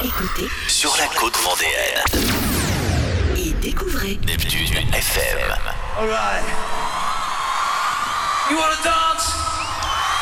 Écoutez sur la côte vendéenne et découvrez Neptune FM. All right. You wanna dance?